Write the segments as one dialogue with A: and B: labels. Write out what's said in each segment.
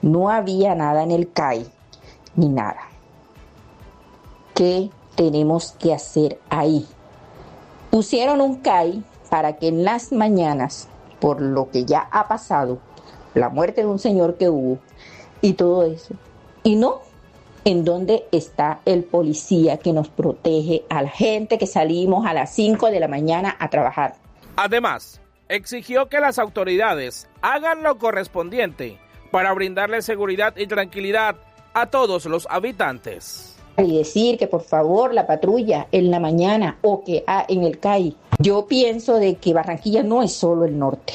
A: No había nada en el CAI, ni nada. ¿Qué tenemos que hacer ahí? Pusieron un CAI para que en las mañanas, por lo que ya ha pasado, la muerte de un señor que hubo y todo eso, y no, ¿en dónde está el policía que nos protege a la gente que salimos a las 5 de la mañana a trabajar?
B: Además, exigió que las autoridades hagan lo correspondiente para brindarle seguridad y tranquilidad a todos los habitantes.
A: Y decir que por favor la patrulla en la mañana o que en el CAI. Yo pienso de que Barranquilla no es solo el norte.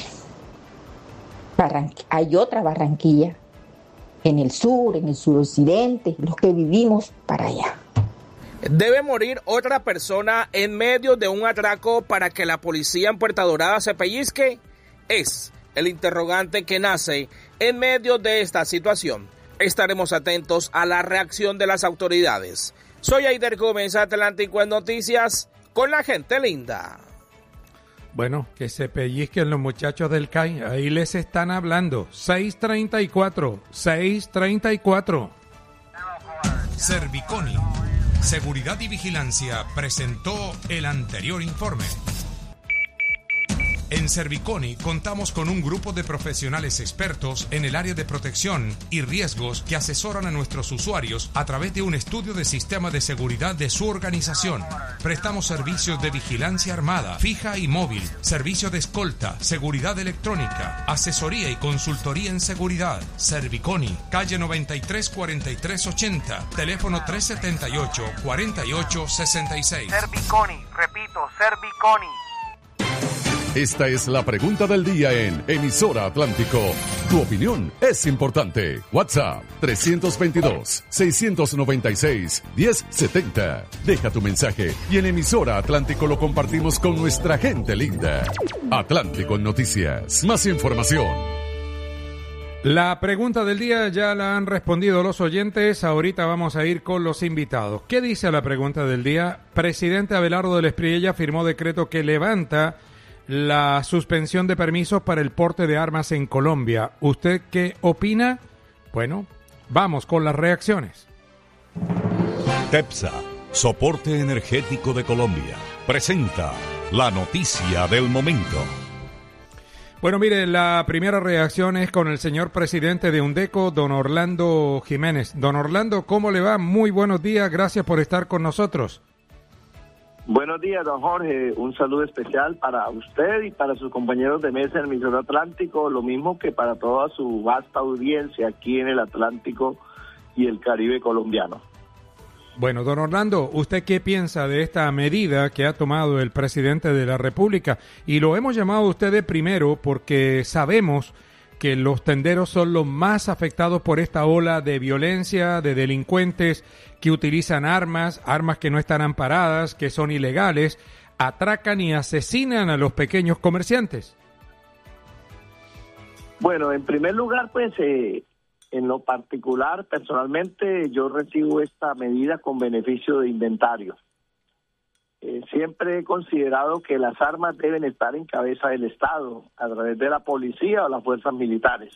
A: Hay otra Barranquilla en el suroccidente, los que vivimos para allá.
B: ¿Debe morir otra persona en medio de un atraco para que la policía en Puerta Dorada se pellizque? Es el interrogante que nace en medio de esta situación. Estaremos atentos a la reacción de las autoridades. Soy Aider Gómez, Atlántico en Noticias, con la gente linda.
C: Bueno, que se pellizquen los muchachos del CAI, ahí les están hablando. 634.
D: Serviconi, Seguridad y Vigilancia, presentó el anterior informe. En Serviconi contamos con un grupo de profesionales expertos en el área de protección y riesgos que asesoran a nuestros usuarios a través de un estudio de sistema de seguridad de su organización. Prestamos servicios de vigilancia armada, fija y móvil, servicio de escolta, seguridad electrónica, asesoría y consultoría en seguridad. Serviconi, calle 93 43 80, teléfono 378 48 66.
E: Serviconi, repito, Serviconi.
F: Esta es la pregunta del día en Emisora Atlántico. Tu opinión es importante. WhatsApp 322-696-1070. Deja tu mensaje y en Emisora Atlántico lo compartimos con nuestra gente linda. Atlántico en Noticias. Más información.
C: La pregunta del día ya la han respondido los oyentes. Ahorita vamos a ir con los invitados. ¿Qué dice la pregunta del día? Presidente Abelardo del Espriella firmó decreto que levanta la suspensión de permisos para el porte de armas en Colombia. ¿Usted qué opina? Bueno, vamos con las reacciones.
G: TEPSA, Soporte Energético de Colombia, presenta la noticia del momento.
C: Bueno, mire, la primera reacción es con el señor presidente de UNDECO, don Orlando Jiménez. Don Orlando, ¿cómo le va? Muy buenos días, gracias por estar con nosotros.
H: Buenos días, don Jorge. Un saludo especial para usted y para sus compañeros de mesa en el Emisor Atlántico, lo mismo que para toda su vasta audiencia aquí en el Atlántico y el Caribe colombiano.
C: Bueno, don Orlando, ¿usted qué piensa de esta medida que ha tomado el presidente de la República? Y lo hemos llamado a usted de primero porque sabemos que los tenderos son los más afectados por esta ola de violencia, de delincuentes que utilizan armas que no están amparadas, que son ilegales, atracan y asesinan a los pequeños comerciantes.
H: Bueno, en primer lugar, pues, en lo particular, personalmente, yo recibo esta medida con beneficio de inventario. Siempre he considerado que las armas deben estar en cabeza del Estado, a través de la policía o las fuerzas militares.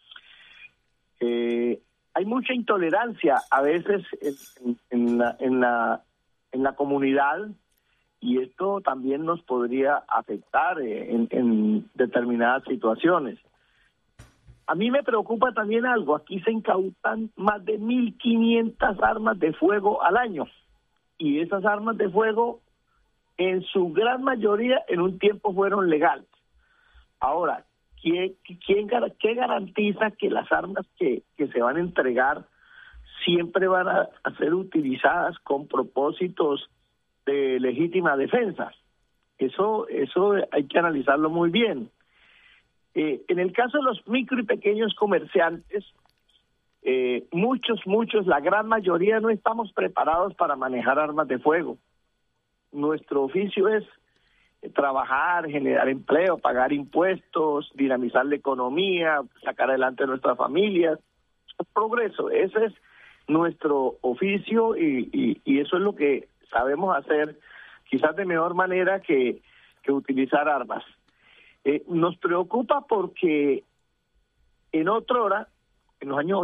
H: Hay mucha intolerancia a veces en la comunidad, y esto también nos podría afectar en determinadas situaciones. A mí me preocupa también algo. Aquí se incautan más de 1.500 armas de fuego al año, y esas armas de fuego en su gran mayoría en un tiempo fueron legales. Ahora, ¿qué garantiza que las armas que se van a entregar siempre van a ser utilizadas con propósitos de legítima defensa? Eso hay que analizarlo muy bien. En el caso de los micro y pequeños comerciantes, muchos, la gran mayoría no estamos preparados para manejar armas de fuego. Nuestro oficio es trabajar, generar empleo, pagar impuestos, dinamizar la economía, sacar adelante a nuestras familias. Progreso, ese es nuestro oficio y eso es lo que sabemos hacer, quizás de mejor manera que utilizar armas. Nos preocupa porque en los años